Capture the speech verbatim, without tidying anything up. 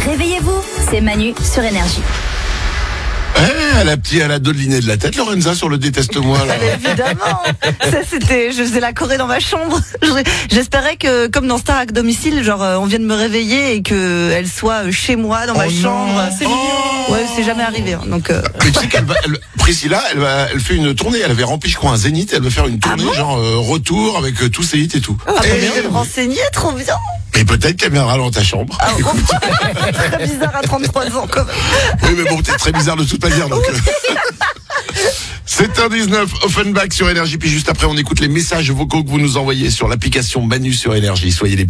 Réveillez-vous, c'est Manu sur Énergie. Eh, elle a petit, elle a dodeliné de la tête, Lorenza, sur le déteste-moi, là. Évidemment. Ça, c'était, je faisais la choré dans ma chambre. J'espérais que, comme dans Star à domicile, genre, on vienne me réveiller et que elle soit chez moi, dans Oh ma non. chambre. C'est mignon. Ouais, c'est jamais arrivé, hein. Donc, euh... Mais tu sais qu'elle va, elle, Priscilla, elle va, elle fait une tournée. Elle avait rempli, je crois, un Zénith. Elle va faire une tournée, Ah bon genre, euh, retour avec euh, tous ses hits et tout. Ah, bah, et, je vais me renseigner, trop bien. et peut-être qu'elle viendra dans ta chambre. Ah, oh, très bizarre à trente-trois ans, quand même. Oui, mais bon, peut-être très bizarre de toute manière, donc. euh. sept heures dix-neuf, Offenbach sur Énergie. Puis juste après, on écoute les messages vocaux que vous nous envoyez sur l'application Manu sur Énergie. Soyez les